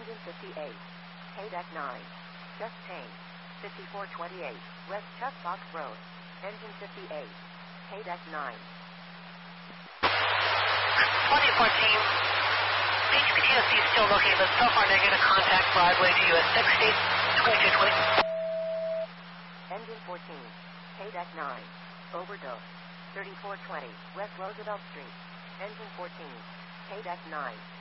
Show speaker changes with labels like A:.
A: Engine 58. K-Deck 9. Just changed. 5428. West Chuck Box Road. Engine 58. K-Deck 9.
B: 2014. HPTSD is still looking, but so far negative contact Broadway to US 60. 2220.
A: Engine 14. K-Deck 9. Overdose. 3420. West Roosevelt Street. Engine 14. K-Deck 9.